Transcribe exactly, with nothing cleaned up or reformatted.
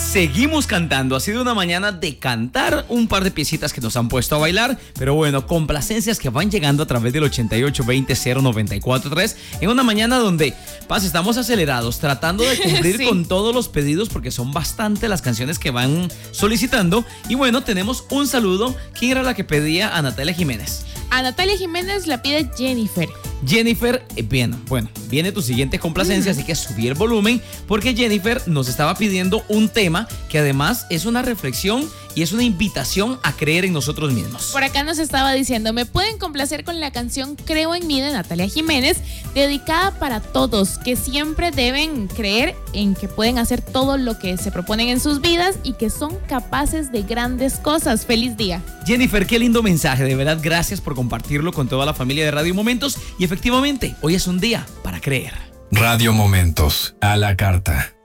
seguimos cantando. Ha sido una mañana de cantar, un par de piecitas que nos han puesto a bailar, pero bueno, complacencias que van llegando a través del ochenta y ocho veinte cero noventa y cuatro tres en una mañana donde, Paz, estamos acelerados, tratando de cumplir sí. con todos los pedidos porque son bastante las canciones que van solicitando. Y bueno, tenemos un saludo. ¿Quién era la que pedía? A Natalia Jiménez. A Natalia Jiménez la pide Jennifer. Jennifer, eh, bien, bueno, viene tu siguiente complacencia, mm. así que subí el volumen porque Jennifer nos estaba pidiendo un tema que además es una reflexión y es una invitación a creer en nosotros mismos. Por acá nos estaba diciendo, me pueden complacer con la canción Creo en mí de Natalia Jiménez, dedicada para todos que siempre deben creer en que pueden hacer todo lo que se proponen en sus vidas y que son capaces de grandes cosas. Feliz día. Jennifer, qué lindo mensaje, de verdad, gracias por compartirlo con toda la familia de Radio Momentos y efectivamente, hoy es un día para creer. Radio Momentos, a la carta.